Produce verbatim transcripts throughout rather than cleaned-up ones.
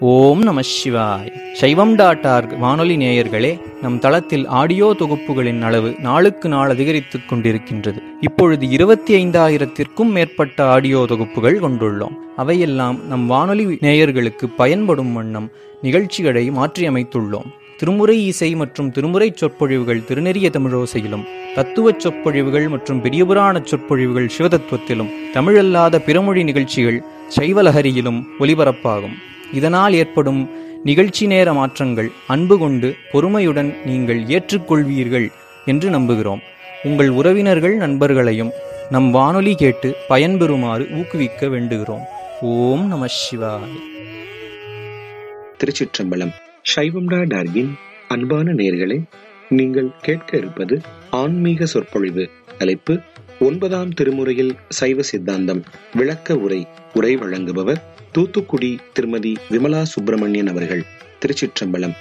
ஓம் நம சிவாய். சைவம் டாட் ஆர்க் வானொலி நேயர்களே, நம் தளத்தில் ஆடியோ தொகுப்புகளின் அளவு நாளுக்கு நாள் அதிகரித்துக் கொண்டிருக்கின்றது. இப்பொழுது இருபத்தி ஐந்தாயிரத்திற்கும் மேற்பட்ட ஆடியோ தொகுப்புகள் கொண்டுள்ளோம். அவையெல்லாம் நம் வானொலி நேயர்களுக்கு பயன்படும் வண்ணம் நிகழ்ச்சிகளை மாற்றியமைத்துள்ளோம். திருமுறை இசை மற்றும் திருமுறை சொற்பொழிவுகள் திருநெறிய தமிழோசையிலும், தத்துவச் சொற்பொழிவுகள் மற்றும் பெரியபுராண சொற்பொழிவுகள் சிவதத்துவத்திலும், தமிழல்லாத பிறமொழி நிகழ்ச்சிகள் சைவலஹரியிலும் ஒலிபரப்பாகும். இதனால் ஏற்படும் நிகழ்ச்சி நேர மாற்றங்கள் அன்பு கொண்டு பொறுமையுடன் நீங்கள் ஏற்றுக்கொள்வீர்கள் என்று நம்புகிறோம். உங்கள் உறவினர்கள் நண்பர்களையும் நம் வானொலி கேட்டு பயன்பெறுமாறு ஊக்குவிக்க வேண்டுகிறோம். ஓம் நம சிவாய். திருச்சிற்றம்பலம். சைவம் டாட் ஆர்கின் அன்பான நேயர்களே, நீங்கள் கேட்க இருப்பது ஆன்மீக சொற்பொழிவு. தலைப்பு ஒன்பதாம் திருமுறையில் சைவ சித்தாந்தம் விளக்க உரை. உரை வழங்குபவர் தூத்துக்குடி திருமதி விமலா சுப்பிரமணியன் அவர்கள். திருச்சிற்றம்பலம்.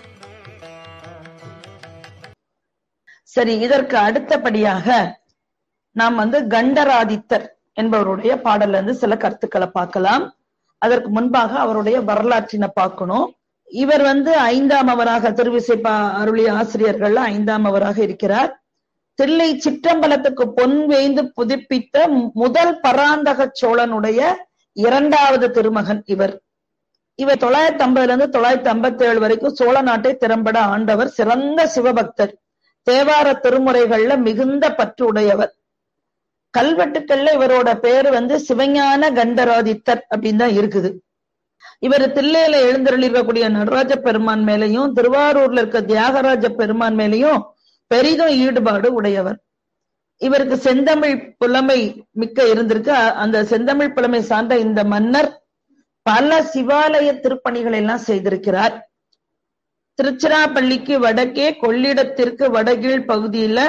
சரி, இதற்கு அடுத்தபடியாக நாம் வந்து கண்டராதித்தர் என்பவருடைய பாடல்ல இருந்து சில கருத்துக்களை பார்க்கலாம். அதற்கு முன்பாக அவருடைய வரலாற்றினை பார்க்கணும். இவர் வந்து ஐந்தாம் அவராக திருவிசைப்பா அருளிய ஆசிரியர்கள்ல ஐந்தாம் அவராக இருக்கிறார். தில்லை சிற்றம்பலத்துக்கு பொன் வேய்ந்து புதுப்பித்த முதல் பராந்தக சோழனுடைய இரண்டாவது திருமகன் இவர். இவர் தொள்ளாயிரத்தி ஐம்பதுல இருந்து தொள்ளாயிரத்தி ஐம்பத்தி ஏழு வரைக்கும் சோழ நாட்டை திறம்பட ஆண்டவர். சிறந்த சிவபக்தர். தேவார திருமுறைகள்ல மிகுந்த பற்று உடையவர். கல்வெட்டுக்கள்ல இவரோட பேரு வந்து சிவஞான கண்டராதித்தர் அப்படின்னு தான் இருக்குது. இவர் தில்லையில எழுந்தருளிருக்கக்கூடிய நடராஜ பெருமான் மேலையும் திருவாரூர்ல இருக்க தியாகராஜ பெருமான் மேலையும் பெரிதும் ஈடுபாடு உடையவர். இவருக்கு செந்தமிழ் புலமை மிக்க இருந்திருக்கு. அந்த செந்தமிழ் புலமை சார்ந்த இந்த மன்னர் பல சிவாலய திருப்பணிகளை எல்லாம் செய்திருக்கிறார். திருச்சிராப்பள்ளிக்கு வடக்கே கொள்ளிடத்திற்கு வடகீழ் பகுதியில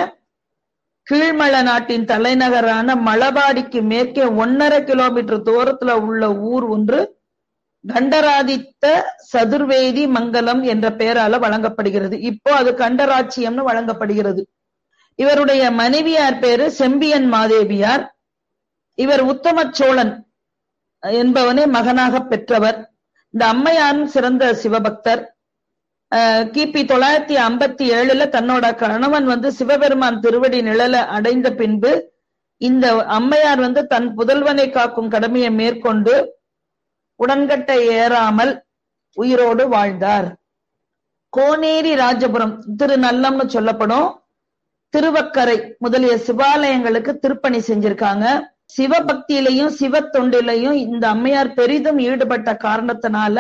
கீழ்மல நாட்டின் தலைநகரான மலபாடிக்கு மேற்கே ஒன்னரை கிலோமீட்டர் தூரத்துல உள்ள ஊர் ஒன்று கண்டராதித்த சதுர்வேதி மங்கலம் என்ற பெயரால வழங்கப்படுகிறது. இப்போ அது கண்டராட்சியம்னு வழங்கப்படுகிறது. இவருடைய மனைவியார் பேரு செம்பியன் மாதேவியார். இவர் உத்தம சோழன் என்பவனே மகனாக பெற்றவர். இந்த அம்மையாரும் சிறந்த சிவபக்தர். அஹ் கிபி தொள்ளாயிரத்தி ஐம்பத்தி ஏழுல தன்னோட கணவன் வந்து சிவபெருமான் திருவடி நிழல அடைந்த பின்பு இந்த அம்மையார் வந்து தன் புதல்வனை காக்கும் கடமையை மேற்கொண்டு உடன்கட்டை ஏறாமல் உயிரோடு வாழ்ந்தார். கோனேரி ராஜபுரம், திருநல்லம்னு சொல்லப்படும் திருவக்கரை முதலிய சிவாலயங்களுக்கு திருப்பணி செஞ்சிருக்காங்க. சிவபக்தியிலையும் சிவ தொண்டிலையும் இந்த அம்மையார் பெரிதும் ஈடுபட்ட காரணத்தினால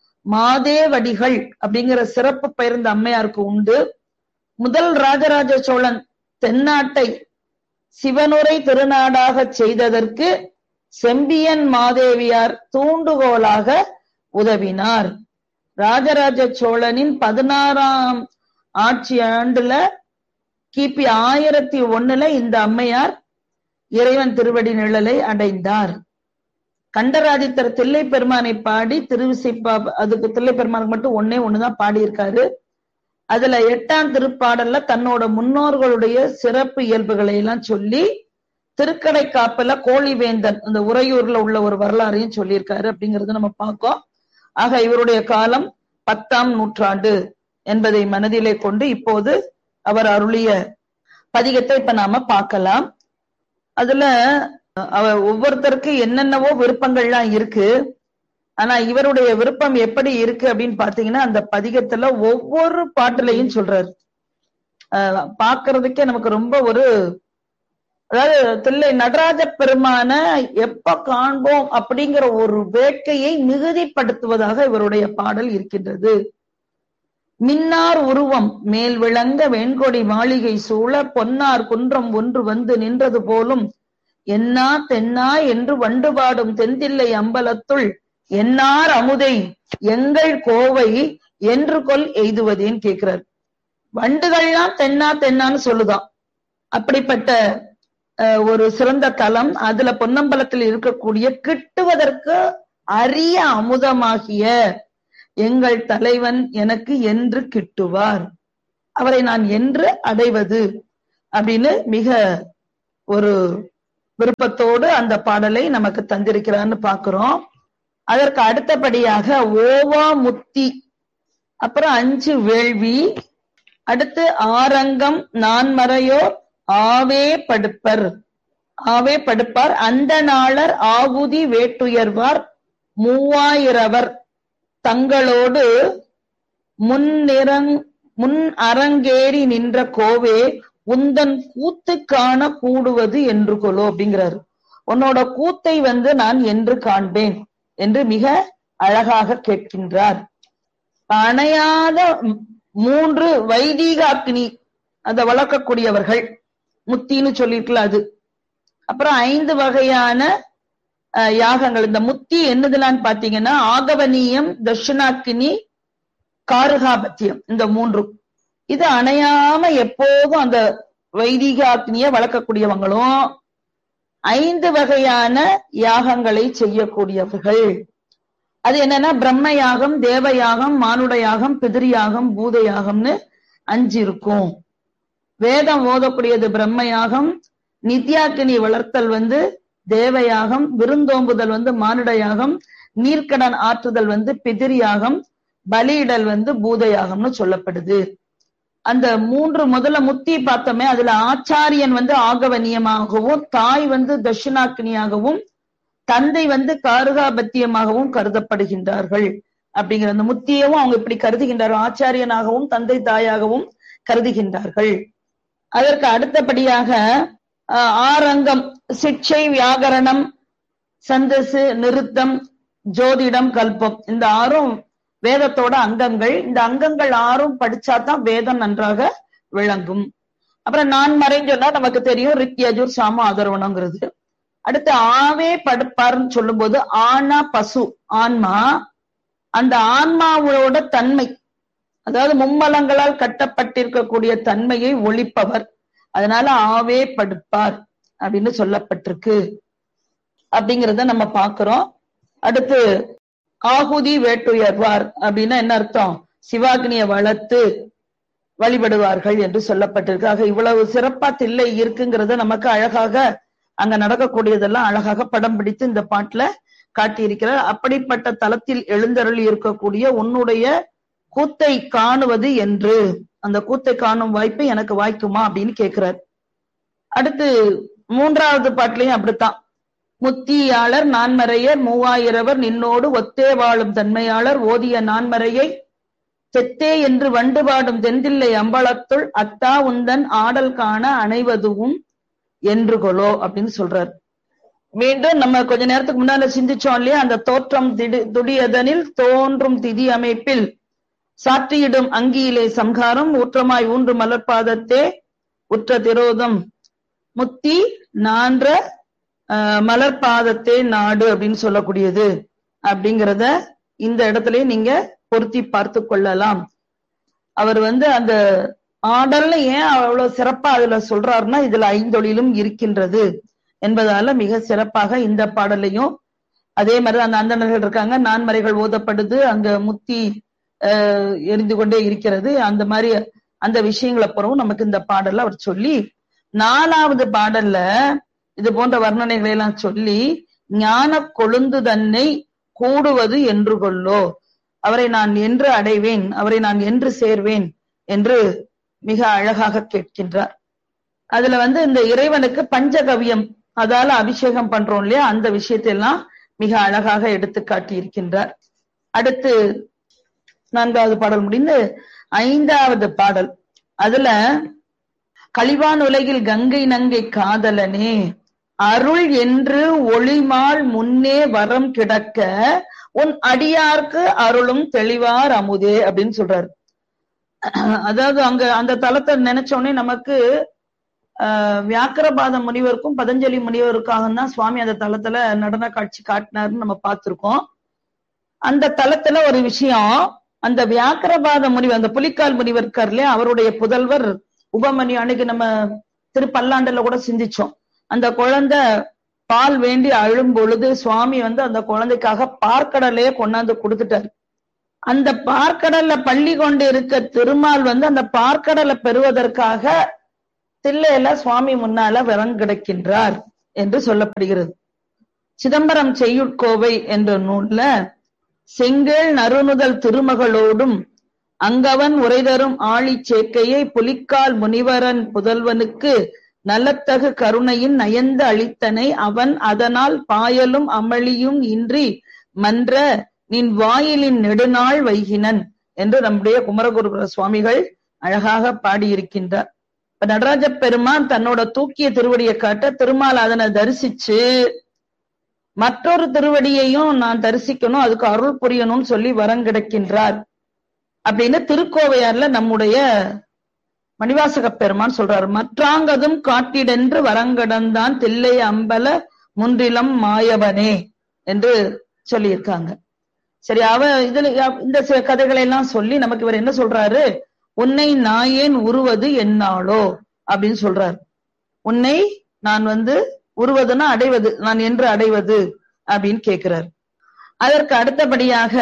மாதேவடிகள் அப்படிங்கிற சிறப்பு பெயர் இந்த அம்மையாருக்கு உண்டு. முதல் ராஜராஜ சோழன் தென்னாட்டை சிவனுரை திருநாடாக செய்ததற்கு செம்பியன் மாதேவியார் தூண்டுகோலாக உதவினார். ராஜராஜ சோழனின் பதினாறாம் ஆட்சி ஆண்டுல கிபி ஆயிரத்தி ஒண்ணுல இந்த அம்மையார் இறைவன் திருவடி நிழலை அடைந்தார். கண்டராதித்தர் தில்லை பெருமானை பாடி திருவிசைப்பா அதுக்கு தில்லை பெருமானுக்கு மட்டும் ஒன்னே ஒண்ணுதான் பாடியிருக்காரு. அதுல எட்டாம் திருப்பாடல்ல தன்னோட முன்னோர்களுடைய சிறப்பு இயல்புகளை எல்லாம் சொல்லி திருக்கடை காப்பல கோழிவேந்தன் அந்த உறையூர்ல உள்ள ஒரு வரலாறையும் சொல்லியிருக்காரு அப்படிங்கறது நம்ம பார்க்கோம். ஆக இவருடைய காலம் பத்தாம் நூற்றாண்டு என்பதை மனதிலே கொண்டு இப்போது அவர் அருளிய பதிகத்தை இப்ப நாம பார்க்கலாம். அதுல அவர் ஒவ்வொருத்தருக்கு என்னென்னவோ விருப்பங்கள்லாம் இருக்கு. ஆனா இவருடைய விருப்பம் எப்படி இருக்கு அப்படின்னு பாத்தீங்கன்னா அந்த பதிகத்துல ஒவ்வொரு பாட்டுலையும் சொல்றாரு. அஹ் பாக்குறதுக்கே நமக்கு ரொம்ப ஒரு, அதாவது தில்லை நடராஜ பெருமான எப்ப காண்போம் அப்படிங்கிற ஒரு வேட்கையை மிகுதிப்படுத்துவதாக இவருடைய பாடல் இருக்கின்றது. மின்னார் உருவம் மேல் விளங்க வெண்கொடி மாளிகை சூழ பொன்னார் குன்றம் ஒன்று வந்து நின்றது போலும் என்னா தென்னா என்று வண்டு பாடும் தென்தில்லை அம்பலத்துள் என்னார் அமுதை எங்கள் கோவை என்று கொல் எய்துவதேன்னு கேட்கிறார். வண்டுகள்லாம் தென்னா தென்னான்னு சொல்லுதான். அப்படிப்பட்ட ஒரு சிறந்த தலம். அதுல பொன்னம்பலத்தில் இருக்கக்கூடிய கிட்டுவதற்கு அரிய அமுதமாகிய எங்கள் தலைவன் எனக்கு என்று கிட்டுவார், அவரை நான் என்று அடைவது அப்படின்னு மிக ஒரு விருப்பத்தோடு அந்த பாடலை நமக்கு தந்திருக்கிறான்னு பாக்குறோம். அதற்கு அடுத்தபடியாக ஓவா முத்தி, அப்புறம் அஞ்சு வேள்வி, அடுத்து ஆரங்கம் நான்மறையோர் ஆவே படுப்பர் ஆவே படுப்பார் அந்த நாளர் ஆகுதி வேட்டுயர்வார் மூவாயிரவர் தங்களோடு முன்னிறங் முன் அரங்கேறி நின்ற கோவே உந்தன் கூத்து காண கூடுவது என்று கொலோ அப்படிங்கிறாரு. உன்னோட கூத்தை வந்து நான் என்று காண்பேன் என்று மிக அழகாக கேட்கின்றார். அணையாத மூன்று வைதீக அக்னி அதை வளர்க்கக்கூடியவர்கள் முத்தின்னு சொல்லிருக்கல அது. அப்புறம் ஐந்து வகையான யாகங்கள். இந்த முத்தி என்னதுலான்னு பாத்தீங்கன்னா ஆகவனியம், தட்சிணாக்கினி, காருகாபத்தியம், இந்த மூன்றும். இது அணையாம எப்போதும் அந்த வைதிக அக்னிய வளர்க்கக்கூடியவங்களும் ஐந்து வகையான யாகங்களை செய்யக்கூடியவர்கள். அது என்னன்னா பிரம்ம யாகம், தேவ யாகம், மானுட யாகம், பிதிரு யாகம், பூத யாகம்னு அஞ்சு இருக்கும். வேதம் ஓதக்கூடியது பிரம்ம யாகம், நித்யாக்கினி வளர்த்தல் வந்து தேவயாகம், விருந்தோம்புதல் வந்து மானுட யாகம், நீர்க்கடன் ஆற்றுதல் வந்து பிதிரு யாகம், பலியிடல் வந்து பூத யாகம்னு சொல்லப்படுது. அந்த மூன்று முதல்ல முத்தி பார்த்தோமே, அதுல ஆச்சாரியன் வந்து ஆகவனியமாகவும், தாய் வந்து தட்சிணாக்கினியாகவும், தந்தை வந்து காருகாபத்தியமாகவும் கருதப்படுகின்றார்கள். அப்படிங்கிற அந்த முத்தியவும் அவங்க இப்படி கருதுகின்றார்கள். ஆச்சாரியனாகவும் தந்தை தாயாகவும் கருதுகின்றார்கள். அதற்கு அடுத்தபடியாக ஆரங்கம் சிக்ஷை, வியாகரணம், சந்தசு, நிருத்தம், ஜோதிடம், கல்பம், இந்த ஆறும் வேதத்தோட அங்கங்கள். இந்த அங்கங்கள் ஆறும் படிச்சாதான் வேதம் நன்றாக விளங்கும். அப்புறம் நான் மறைன்னு சொன்னா நமக்கு தெரியும், ரிக், யஜுர், சாம, அதர்வனங்கிறது. அடுத்து ஆவே படுப்பார்ன்னு சொல்லும் போது ஆனா பசு ஆன்மா, அந்த ஆன்மாவோட தன்மை, அதாவது மும்மலங்களால் கட்டப்பட்டிருக்கக்கூடிய தன்மையை ஒழிப்பவர். அதனால ஆவே படுப்பார் அப்படின்னு சொல்லப்பட்டிருக்கு அப்படிங்கிறத நம்ம பாக்குறோம். அடுத்து ஆகுதி வேட்டுயர்வார் அப்படின்னா என்ன அர்த்தம்? சிவாக்னியை வளர்த்து வழிபடுவார்கள் என்று சொல்லப்பட்டிருக்கு. ஆக இவ்வளவு சிறப்பா தில்லை இருக்குங்கிறத நமக்கு அழகாக அங்க நடக்கக்கூடியதெல்லாம் அழகாக படம் பிடித்து இந்த பாட்டுல காட்டியிருக்கிறார். அப்படிப்பட்ட தலத்தில் எழுந்தருளி இருக்கக்கூடிய உன்னுடைய கூத்தை காணுவது என்று, அந்த கூத்தை காணும் வாய்ப்பு எனக்கு வாய்க்குமா அப்படின்னு கேட்கிறார். அடுத்து மூன்றாவது பாட்டிலையும் அப்படித்தான். முத்தியாளர் நான்மறையர் மூவாயிரவர் நின்னோடு ஒத்தே வாழும் தன்மையாளர் ஓதிய நான்மறையை செத்தே என்று வண்டு பாடும் தென்தில்லை அம்பலத்துள் அத்தா உந்தன் ஆடல் காண அணைவதுவும் என்று கொலோ அப்படின்னு சொல்றார். மீண்டும் நம்ம கொஞ்ச நேரத்துக்கு முன்னால சிந்திச்சோம் இல்லையா, அந்த தோற்றம் திடு துடியதனில் தோன்றும் திதி அமைப்பில் சாற்றியிடும் அங்கியிலே சம்ஹாரம் ஊற்றமாய் ஊன்று மலர்பாதத்தே உற்ற திரோதம் முத்தி நான்ற மலர்பாதத்தே நாடு அப்படின்னு சொல்லக்கூடியது அப்படிங்கிறத இந்த இடத்துல நீங்க பொருத்தி பார்த்து கொள்ளலாம். அவர் வந்து அந்த ஆடல்ல ஏன் அவ்வளவு சிறப்பா அதுல சொல்றாருன்னா, இதுல ஐந்தொழிலும் இருக்கின்றது என்பதால மிக சிறப்பாக இந்த பாடலையும், அதே மாதிரி அந்த அந்தணர்கள் இருக்காங்க, நான்மறைகள் ஓதப்படுது, அங்க முத்தி அஹ் எரிந்து கொண்டே இருக்கிறது, அந்த மாதிரி அந்த விஷயங்களை பிறவும் நமக்கு இந்த பாடல்ல அவர் சொல்லி, நாலாவது பாடல்ல இது போன்ற வர்ணனைகளை எல்லாம் சொல்லி ஞான கொழுந்து தன்னை கூடுவது என்று கொள்ளோ, அவரை நான் என்று அடைவேன், அவரை நான் என்று சேர்வேன் என்று மிக அழகாக கேட்கின்றார். அதுல வந்து இந்த இறைவனுக்கு பஞ்சகவியம், அதால அபிஷேகம் பண்றோம் இல்லையா, அந்த விஷயத்தையெல்லாம் மிக அழகாக எடுத்து காட்டி இருக்கின்றார். அடுத்து நான்காவது பாடல் முடிந்து ஐந்தாவது பாடல். அதுல கலிவான் உலகில் கங்கை நங்கை காதலனே அருள் என்று ஒளிமால் முன்னே வரம் கிடக்க உன் அடியார்க்கு அருளும் தெளிவார் அமுதே அப்படின்னு சொல்றாரு. அதாவது அங்க அந்த தலத்தை நினைச்சோடனே நமக்கு ஆஹ் வியாக்கிரபாத முனிவருக்கும் பதஞ்சலி முனிவருக்காக தான் சுவாமி அந்த தலத்துல நடன காட்சி காட்டினாருன்னு நம்ம பார்த்திருக்கோம். அந்த தலத்துல ஒரு விஷயம், அந்த வியாக்கிரபாத முனிவர், அந்த புலிக்கால் முனிவர் இருக்கார்ல, அவருடைய புதல்வர் உபமணி, அன்னைக்கு நம்ம திருப்பல்லாண்டுல கூட சிந்திச்சோம். அந்த குழந்தை பால் வேண்டி அழும் பொழுது சுவாமி வந்து அந்த குழந்தைக்காக பார்க்கடலையே கொண்டாந்து கொடுத்துட்டாரு. அந்த பார்க்கடல்ல பள்ளி கொண்டு இருக்க திருமால் வந்து அந்த பார்க்கடலை பெறுவதற்காக தில்லையில சுவாமி முன்னால விரங்கிடக்கின்றார் என்று சொல்லப்படுகிறது. சிதம்பரம் செய்யுட்கோவை என்ற நூல்ல செங்கேள் நறுநுதல் திருமகளோடும் அங்கவன் உரைதரும் ஆழி சேக்கையை புலிக்கால் முனிவரன் புதல்வனுக்கு நல்லத்தகு கருணையின் நயந்து அளித்தனை அவன் அதனால் பாயலும் அமளியும் இன்றி மன்ற நின் வாயிலின் நெடுநாள் வைகினன் என்று நம்முடைய குமரகுருபர சுவாமிகள் அழகாக பாடியிருக்கின்றார். இப்ப நடராஜ பெருமான் தன்னோட தூக்கிய திருவடியை காட்ட திருமால் அதனை தரிசிச்சு மற்றொரு திருவடியையும் நான் தரிசிக்கணும், அதுக்கு அருள் புரியணும்னு சொல்லி வரம் கிடைக்கின்றார் அப்படின்னு திருக்கோவையார்ல நம்முடைய மணிவாசக பெருமான் சொல்றாரு. மற்றாங்கதும் காட்டிடென்று வரங்கடந்தான் தில்லை அம்பல முன்றிலம் மாயவனே என்று சொல்லியிருக்காங்க. சரி, அவ இதுல இந்த சில கதைகளை எல்லாம் சொல்லி நமக்கு இவர் என்ன சொல்றாரு, உன்னை நாயேன் உருவது என்னாலோ அப்படின்னு சொல்றாரு. உன்னை நான் வந்து உருவதுன்னா அடைவது, நான் என்று அடைவது அப்படின்னு கேட்கிறார். அதற்கு அடுத்தபடியாக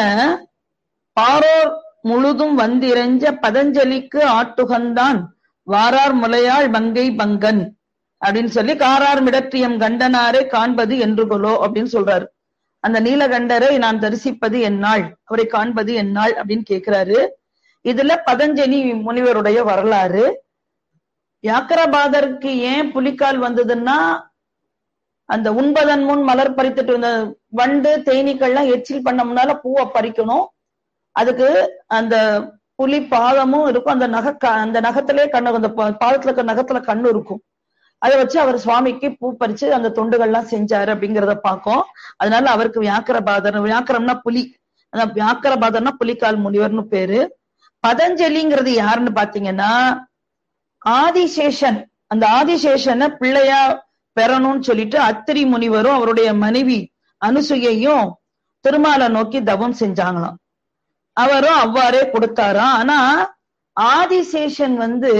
பாரோர் முழுதும் வந்திரஞ்ச பதஞ்சலிக்கு ஆட்டுகந்தான் வாரார் முலையாள் மங்கை பங்கன் அப்படின்னு சொல்லி காரார் மிடற்றியம் கண்டனாரை காண்பது என்று கொலோ அப்படின்னு சொல்றாரு. அந்த நீலகண்டரை நான் தரிசிப்பது என்னாள், அவரை காண்பது என்னாள் அப்படின்னு கேட்கிறாரு. இதுல பதஞ்சலி முனிவருடைய வரலாறு. வியாக்கரபாதருக்கு ஏன் புலிக்கால் வந்ததுன்னா, அந்த உண்பதன் முன் மலர் பறித்துட்டு இருந்த வண்டு தேனீக்கள்லாம் எச்சில் பண்ணோம்னால பூவை பறிக்கணும். அதுக்கு அந்த புலி பாதமும் இருக்கும், அந்த நக அந்த நகத்திலே கண்ணு, அந்த பாதத்துல இருக்க நகத்துல கண்ணு இருக்கும். அதை வச்சு அவர் சுவாமிக்கு பூ பறிச்சு அந்த தொண்டுகள்லாம் செஞ்சாரு அப்படிங்கிறத பார்க்கும். அதனால அவருக்கு வியாக்கரபாதர், வியாக்கரம்னா புலி, அதான் வியாக்கரபாதர்னா புலிக்கால் முனிவர்னு பேரு. பதஞ்சலிங்கிறது யாருன்னு பாத்தீங்கன்னா ஆதிசேஷன். அந்த ஆதிசேஷனை பிள்ளையா பெறணும்னு சொல்லிட்டு அத்திரி முனிவரும் அவருடைய மனைவி அனுசுயையும் திருமாலை நோக்கி தவம் செஞ்சாங்களாம். அவரும் அவ்வாறே கொடுத்தாராம். ஆனா ஆதிசேஷன் வந்து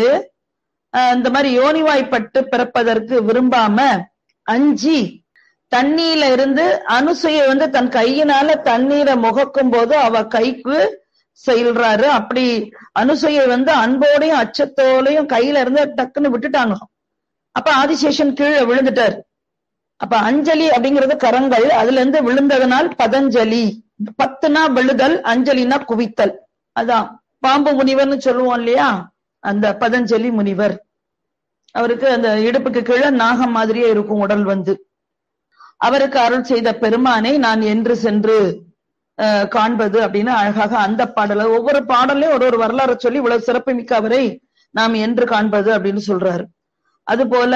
இந்த மாதிரி யோனிவாய்ப்பட்டு பிறப்பதற்கு விரும்பாம அஞ்சி தண்ணீர்ல இருந்து அனுசுயை வந்து தன் கையினால தண்ணீரை முகக்கும் போது அவ கைக்கு செல்றாரு. அப்படி அனுசுயை வந்து அன்போடையும் அச்சத்தோலையும் கையில இருந்து டக்குன்னு விட்டுட்டாங்களாம். அப்ப ஆதிசேஷன் கீழே விழுந்துட்டாரு. அப்ப அஞ்சலி அப்படிங்கிறது கரங்கள், அதுல இருந்து விழுந்ததனால் பதஞ்சலி. பத்துனா விழுதல், அஞ்சலினா குவித்தல். அதான் பாம்பு முனிவர்னு சொல்லுவோம் இல்லையா, அந்த பதஞ்சலி முனிவர். அவருக்கு அந்த இடுப்புக்கு கீழே நாகம் மாதிரியே இருக்கும் உடல் வந்து. அவருக்கு அருள் செய்த பெருமானை நான் என்று சென்று அஹ் காண்பது அப்படின்னு அழகாக அந்த பாடல, ஒவ்வொரு பாடலையும் ஒரு ஒரு வரலாறு சொல்லி இவ்வளவு சிறப்புமிக்க அவரை நாம் என்று காண்பது அப்படின்னு சொல்றாரு. அது போல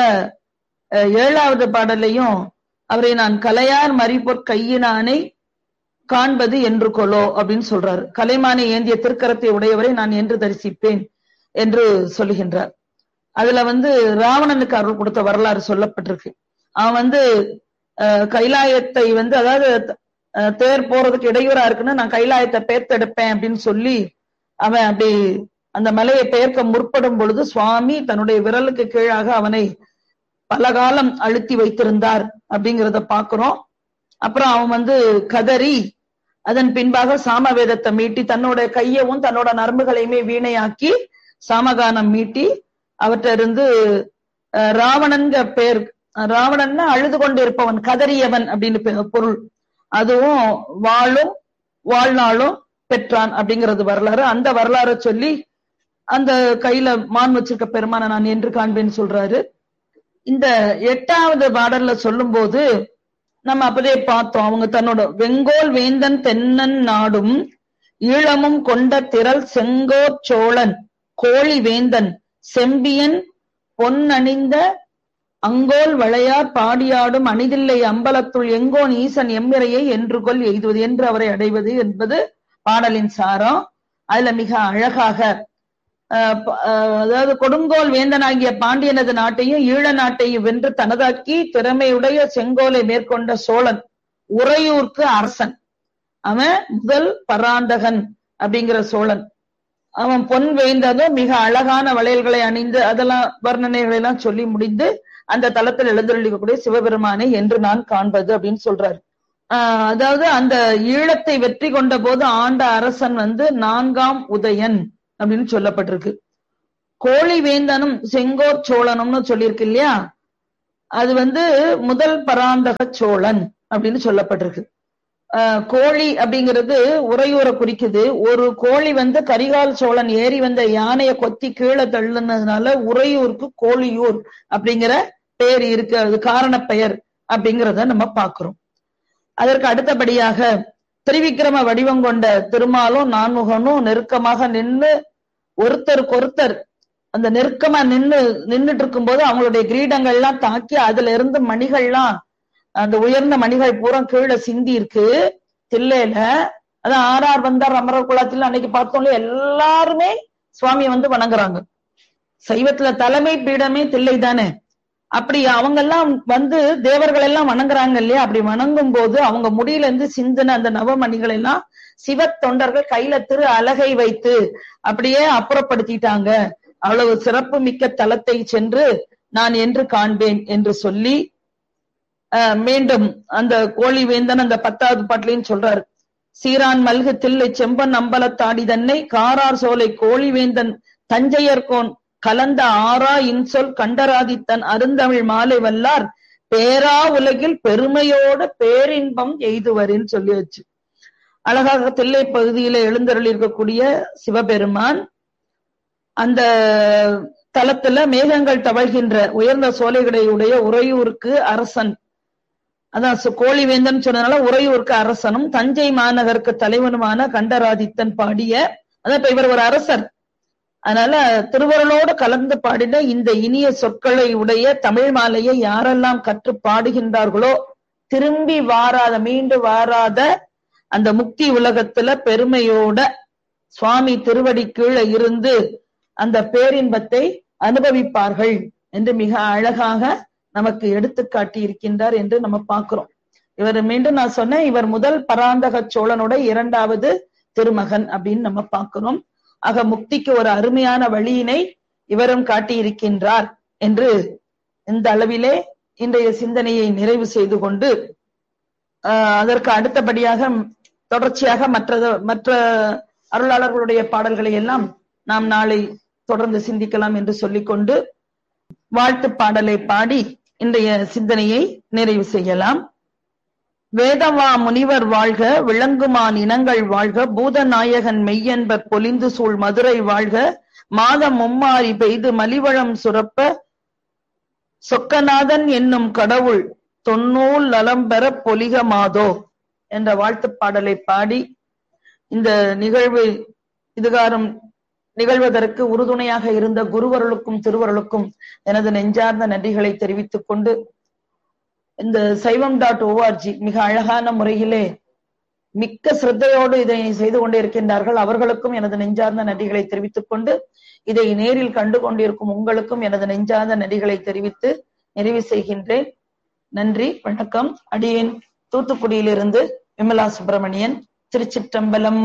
ஏழாவது பாடலையும் அவரை நான் கலையார் மறிபொற் கையினானை காண்பது என்று கொலோ அப்படின்னு சொல்றாரு. கலைமானை ஏந்திய திருக்கரத்தை உடையவரை நான் என்று தரிசிப்பேன் என்று சொல்லுகின்றார். அதுல வந்து ராவணனுக்கு அருள் கொடுத்த வரலாறு சொல்லப்பட்டிருக்கு. அவன் வந்து அஹ் கைலாயத்தை வந்து, அதாவது தேர் போறதுக்கு இடையூறா இருக்குன்னு நான் கைலாயத்தை பெயர்த்தெடுப்பேன் அப்படின்னு சொல்லி அவன் அப்படி அந்த மலையை பெயர்க்க முற்படும் பொழுது சுவாமி தன்னுடைய விரலுக்கு கீழாக அவனை பல காலம் அழுத்தி வைத்திருந்தார் அப்படிங்கிறத பாக்குறோம். அப்புறம் அவன் வந்து கதறி அதன் பின்பாக சாமவேதத்தை மீட்டி தன்னோட கையவும் தன்னோட நரம்புகளையுமே வீணையாக்கி சாமகானம் மீட்டி அவற்ற இருந்து ராவணன்க பேர், ராவணன்னா அழுது கொண்டு இருப்பவன், கதறியவன் அப்படின்னு பொருள். அதுவும் வாழும் வாழ்நாளும் பெற்றான் அப்படிங்கிறது வரலாறு. அந்த வரலாறு சொல்லி அந்த கையில மான் வச்சிருக்க பெருமான நான் என்று காண்பேன்னு சொல்றாரு. இந்த எட்டாவது பாடல்ல சொல்லும் போது நம்ம அப்பதே பார்த்தோம், அவங்க தன்னோட வெங்கோல் வேந்தன் தென்னன் நாடும் ஈழமும் கொண்ட திரள் செங்கோர் சோழன் கோழி வேந்தன் செம்பியன் பொன்னணிந்த அங்கோல் வளையார் பாடியாடும் அணிதில்லை அம்பலத்துள் எங்கோன் ஈசன் எம்மிரையை என்று கொல் எய்துவது என்று அவரை அடைவது என்பது பாடலின் சாரம். அதுல மிக அழகாக அதாவது கொடுங்கோல் வேந்தனாகிய பாண்டியனது நாட்டையும் ஈழ நாட்டையும் வென்று தனதாக்கி திறமையுடைய செங்கோலை மேற்கொண்ட சோழன் உறையூர்க்கு அரசன். அவன் முதல் பராந்தகன் அப்படிங்கிற சோழன். அவன் பொன் வேந்ததும் மிக அழகான வளையல்களை அணிந்து அதெல்லாம் வர்ணனைகளை எல்லாம் சொல்லி முடிந்து அந்த தளத்தில் எழுந்தருளிக்கக்கூடிய சிவபெருமானை என்று நான் காண்பது அப்படின்னு சொல்றாரு. ஆஹ் அதாவது அந்த ஈழத்தை வெற்றி கொண்ட போது ஆண்ட அரசன் வந்து நான்காம் உதயன் அப்படின்னு சொல்லப்பட்டிருக்கு. கோழி வேந்தனும் செங்கோர் சோழனும்னு சொல்லியிருக்கு இல்லையா, அது வந்து முதல் பராந்தக சோழன் அப்படின்னு சொல்லப்பட்டிருக்கு. ஆஹ் கோழி அப்படிங்கிறது உறையூரை குறிக்குது. ஒரு கோழி வந்து கரிகால் சோழன் ஏறி வந்த யானையை கொத்தி கீழே தள்ளுனதுனால உறையூருக்கு கோழியூர் அப்படிங்கிற பெயர் இருக்கு. அது காரண பெயர் அப்படிங்கிறத நம்ம பார்க்கிறோம். அதற்கு அடுத்தபடியாக திரிவிக்ரம வடிவம் கொண்ட திருமாலும் நான்முகனும் நெருக்கமாக நின்று ஒருத்தருக்கு ஒருத்தர் அந்த நெருக்கமா நின்று நின்றுட்டு இருக்கும் போது அவங்களுடைய கிரீடங்கள்லாம் தாக்கி அதுல இருந்து மணிகள்லாம் அந்த உயர்ந்த மணிகள் பூரா கீழே சிந்தி இருக்கு தில்லையில. அதான் ஆறார் வந்தார் அமரர் குலத்தில் அன்னைக்கு பார்த்தோம்ல எல்லாருமே சுவாமியை வந்து வணங்குறாங்க. சைவத்துல தலைமை பீடமே தில்லை தானே. அப்படி அவங்க எல்லாம் வந்து தேவர்கள் எல்லாம் வணங்குறாங்க இல்லையா. அப்படி வணங்கும் போது அவங்க முடியில இருந்து சிந்தின அந்த நவமணிகள் எல்லாம் சிவ தொண்டர்கள் கையில திரு அலகை வைத்து அப்படியே அப்புறப்படுத்திட்டாங்க. அவ்வளவு சிறப்பு மிக்க தலத்தை சென்று நான் என்று காண்பேன் என்று சொல்லி அஹ் மீண்டும் அந்த கோழி வேந்தன் அந்த பத்தாவது பாட்டிலையும் சொல்றாரு. சீரான் மல்கு தில்லை செம்பன் அம்பலத்தாடி தன்னை காரார் சோலை கோழி வேந்தன் தஞ்சையர்கோன் கலந்த ஆரா இன்சொல் கண்டராதித்தன் அருந்தமிழ் மாலை வல்லார் பேரா உலகில் பெருமையோட பேரின்பம் எய்துவரின்னு சொல்லி வச்சு அழகாக தில்லை பகுதியில எழுந்தருள் இருக்கக்கூடிய சிவபெருமான் அந்த தலத்துல மேகங்கள் தவழ்கின்ற உயர்ந்த சோலைகளையுடைய உறையூருக்கு அரசன், அதான் கோழி வேந்தன் சொன்னதுனால உறையூருக்கு அரசனும் தஞ்சை மாநகருக்கு தலைவனுமான கண்டராதித்தன் பாடிய, அதான் இப்ப இவர் ஒரு அரசர், அதனால திருவருளோடு கலந்து பாடின இந்த இனிய சொற்களை உடைய தமிழ் மாலையை யாரெல்லாம் கற்று பாடுகின்றார்களோ திரும்பி வாராத மீண்டு வாராத அந்த முக்தி உலகத்துல பெருமையோட சுவாமி திருவடி கீழே இருந்து அந்த பேரின்பத்தை அனுபவிப்பார்கள் என்று மிக அழகாக நமக்கு எடுத்து காட்டி இருக்கின்றார் என்று நம்ம பார்க்கிறோம். இவர் மீண்டும் நான் சொன்னேன், இவர் முதல் பராந்தக சோழனோட இரண்டாவது திருமகன் அப்படின்னு நம்ம பார்க்கிறோம். ஆக முக்திக்கு ஒரு அருமையான வழியினை இவரும் காட்டி இருக்கின்றார் என்று இந்த அளவிலே இன்றைய சிந்தனையை நிறைவு செய்து கொண்டு ஆஹ் அதற்கு அடுத்தபடியாக தொடர்ச்சியாக மற்ற மற்ற அருளாளர்களுடைய பாடல்களை எல்லாம் நாம் நாளை தொடர்ந்து சிந்திக்கலாம் என்று சொல்லிக்கொண்டு வாழ்த்து பாடலை பாடி இன்றைய சிந்தனையை நிறைவு செய்யலாம். வேதவா முனிவர் வாழ்க, விளங்குமான் இனங்கள் வாழ்க, பூதநாயகன் மெய்யன்ப பொலிந்து சூழ் மதுரை வாழ்க, மாதம் மும்மாறி பெய்து மலிவளம் சுரப்ப, சொக்கநாதன் என்னும் கடவுள் தொன்னூல் நலம் பெற பொலிக மாதோ என்ற வாழ்த்து பாடலை பாடி இந்த நிகழ்வு இதுகாரம் நிகழ்வதற்கு உறுதுணையாக இருந்த குருவருளுக்கும் திருவருளுக்கும் எனது நெஞ்சார்ந்த நன்றிகளை தெரிவித்துக் கொண்டு, இந்த சைவம் டாட் ஓஆர்ஜி மிக அழகான முறையிலே மிக்க சிரத்தையோடு இதை செய்து கொண்டே இருக்கின்றார்கள். அவர்களுக்கும் எனது நெஞ்சார்ந்த நன்றிகளை தெரிவித்துக் கொண்டு, இதை நேரில் கண்டு கொண்டிருக்கும் உங்களுக்கும் எனது நெஞ்சார்ந்த நன்றிகளை தெரிவித்து நிறைவு செய்கின்றேன். நன்றி, வணக்கம். அடியேன் தூத்துக்குடியிலிருந்து விமலா சுப்பிரமணியன். திருச்சிற்றம்பலம்.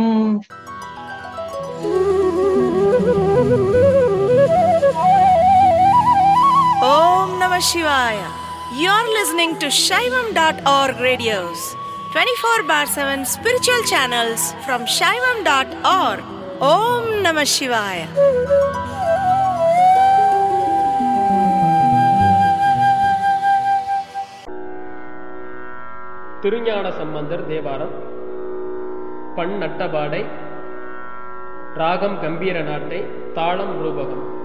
Om Namah Shivaya. You're listening to Shaivam dot org radios, twenty-four bar seven spiritual channels from Shaivam dot org. Om Namah Shivaya. Thirugnana Sambandar Thevaram. பண் நட்டபாடை, ராகம் கம்பீர நாட்டை, தாளம் ரூபகம்.